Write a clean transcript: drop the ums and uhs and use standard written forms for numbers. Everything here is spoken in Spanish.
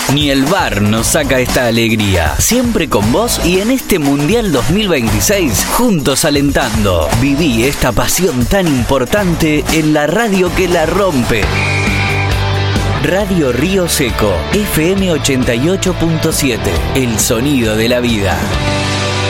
Ni el VAR nos saca esta alegría. Siempre con vos y en este Mundial 2026, juntos alentando. Viví esta pasión tan importante en la radio que la rompe. Radio Río Seco, FM 88.7, el sonido de la vida.